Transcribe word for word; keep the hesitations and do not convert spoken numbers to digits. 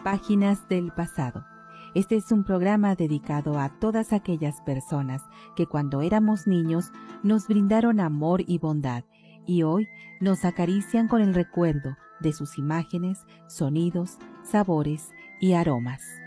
Páginas del pasado. Este es un programa dedicado a todas aquellas personas que cuando éramos niños nos brindaron amor y bondad y hoy nos acarician con el recuerdo de sus imágenes, sonidos, sabores y aromas.